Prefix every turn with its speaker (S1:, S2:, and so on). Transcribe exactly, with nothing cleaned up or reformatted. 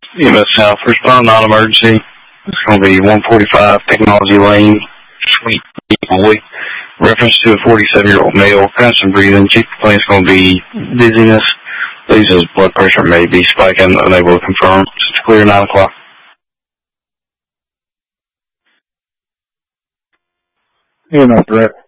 S1: E M S South, respond non-emergency. It's going to be one forty-five Technology Lane, Suite B. Reference to a forty-seven-year-old male, constant breathing. Chief complaint is going to be dizziness. Please, his blood pressure may be spiking, unable to confirm. It's clear, nine o'clock.
S2: Yeah, no threat.